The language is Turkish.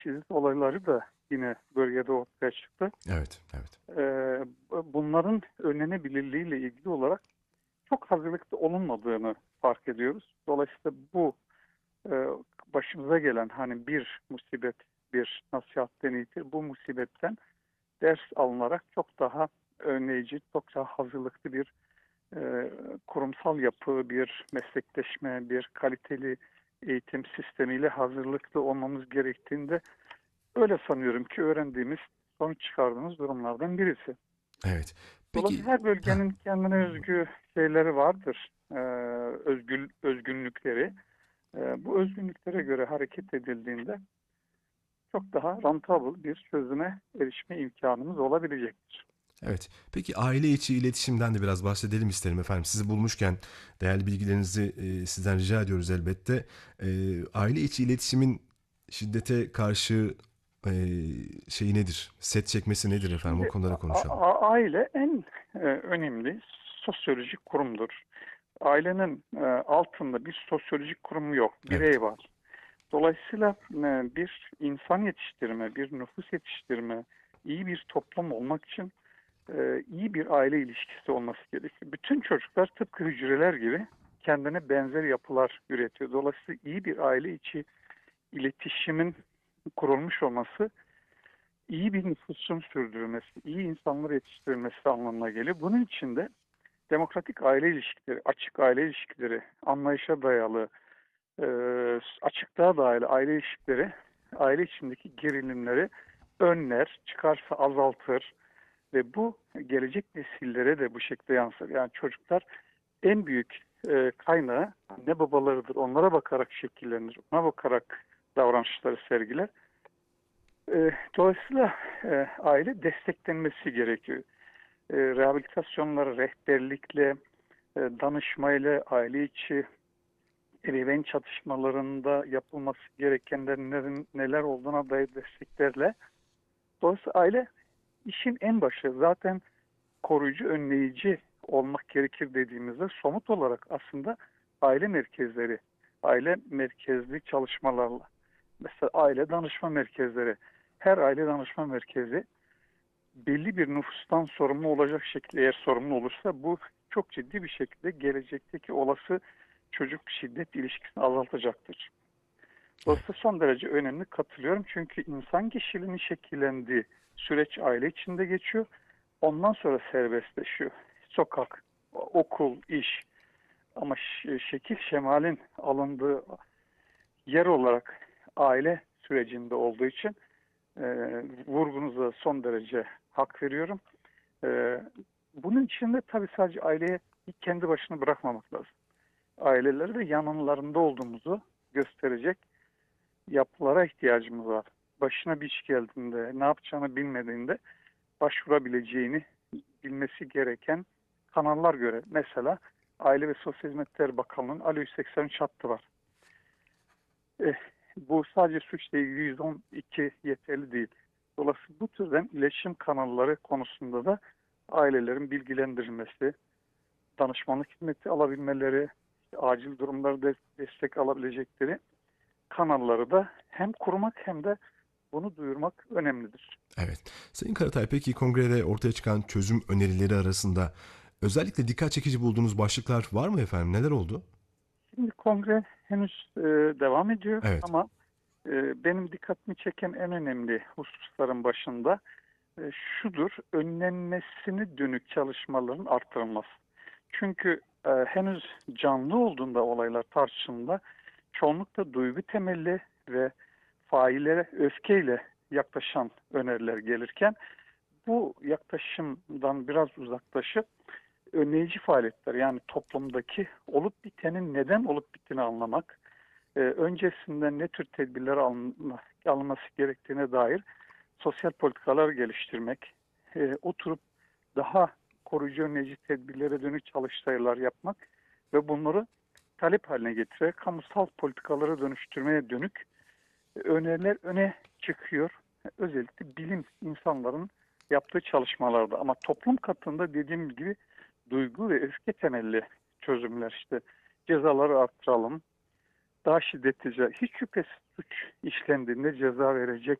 şiddet olayları da yine bölgede ortaya çıktı. Evet, evet. Bunların önlenebilirliğiyle ilgili olarak çok hazırlıklı olunmadığını fark ediyoruz. Dolayısıyla bu e, başımıza gelen hani bir musibet, bir nasihatten iyidir. Bu musibetten ders alınarak çok daha önleyici, çok daha hazırlıklı bir kurumsal yapı, bir meslekleşme, bir kaliteli eğitim sistemiyle hazırlıklı olmamız gerektiğinde öyle sanıyorum ki öğrendiğimiz, sonuç çıkardığımız durumlardan birisi. Evet. Peki, Dolayısıyla her ha, bölgenin kendine özgü şeyleri vardır, özgünlükleri. Bu özgünlüklere göre hareket edildiğinde çok daha rentable bir çözüme erişme imkanımız olabilecektir. evet. Peki aile içi iletişimden de biraz bahsedelim isterim efendim. Sizi bulmuşken değerli bilgilerinizi sizden rica ediyoruz elbette. Aile içi iletişimin şiddete karşı e, şeyi nedir? Set çekmesi nedir efendim? O Şimdi konulara konuşalım. aile en önemli sosyolojik kurumdur. Ailenin altında bir sosyolojik kurum yok, Evet. birey var. Dolayısıyla bir insan yetiştirme, bir nüfus yetiştirme, iyi bir toplum olmak için iyi bir aile ilişkisi olması gerekiyor. Bütün çocuklar tıpkı hücreler gibi kendine benzer yapılar üretiyor. Dolayısıyla iyi bir aile içi iletişimin kurulmuş olması iyi bir nüfusun sürdürülmesi, iyi insanları yetiştirilmesi anlamına geliyor. Bunun için de demokratik aile ilişkileri, açık aile ilişkileri, anlayışa dayalı, e, açıklığa dayalı aile ilişkileri, aile içindeki gerilimleri önler, çıkarsa azaltır ve bu gelecek nesillere de bu şekilde yansır. Yani çocuklar en büyük kaynağı anne babalarıdır. Onlara bakarak şekillenir, ona bakarak davranışları sergiler. Dolayısıyla aile desteklenmesi gerekiyor. Rehabilitasyonlara rehberlikle, danışmayla, aile içi ebeveyn çatışmalarında yapılması gerekenlerin neler olduğuna dair desteklerle. Dolayısıyla aile işin en başı. Zaten koruyucu, önleyici olmak gerekir dediğimizde somut olarak aslında aile merkezleri, aile merkezli çalışmalarla, mesela aile danışma merkezleri, her aile danışma merkezi belli bir nüfustan sorumlu olacak şekilde eğer sorumlu olursa bu çok ciddi bir şekilde gelecekteki olası çocuk şiddet ilişkisini azaltacaktır. Evet. Dolayısıyla son derece önemli katılıyorum çünkü insan kişiliğinin şekillendiği süreç aile içinde geçiyor. Ondan sonra serbestleşiyor. Sokak, okul, iş ama şekil şemalin alındığı yer olarak aile sürecinde olduğu için e, vurgunuza son derece hak veriyorum. E, Bunun için de tabii sadece aileye kendi başına bırakmamak lazım. Aileleri de yanlarında olduğumuzu gösterecek yapılara ihtiyacımız var. Başına bir iş geldiğinde, ne yapacağını bilmediğinde başvurabileceğini bilmesi gereken kanallar göre. Mesela Aile ve Sosyal Hizmetler Bakanlığı'nın Alo 183 hattı var. Eh, Bu sadece suçla ilgili 112 yeterli değil. Dolayısıyla bu türden iletişim kanalları konusunda da ailelerin bilgilendirilmesi, danışmanlık hizmeti alabilmeleri, işte acil durumlarda destek alabilecekleri kanalları da hem kurmak hem de bunu duyurmak önemlidir. Evet. Sayın Karatay, peki kongrede ortaya çıkan çözüm önerileri arasında özellikle dikkat çekici bulduğunuz başlıklar var mı efendim? Neler oldu? Şimdi kongre henüz devam ediyor Evet. ama benim dikkatimi çeken en önemli hususların başında şudur, önlenmesine dönük çalışmaların artırılması. Çünkü henüz canlı olduğunda olaylar tartışımda çoğunlukla duygu temelli ve faillere öfkeyle yaklaşan öneriler gelirken bu yaklaşımdan biraz uzaklaşıp önleyici faaliyetler yani toplumdaki olup bitenin neden olup bittiğini anlamak, öncesinden ne tür tedbirler alınması gerektiğine dair sosyal politikalar geliştirmek, oturup daha koruyucu önleyici tedbirlere dönük çalıştaylar yapmak ve bunları talep haline getirerek kamusal politikalara dönüştürmeye dönük öneriler öne çıkıyor. Özellikle bilim insanların yaptığı çalışmalarda ama toplum katında dediğim gibi duygu ve öfke temelli çözümler işte cezaları arttıralım, daha şiddetli hiç şüphesiz suç işlendiğinde ceza verecek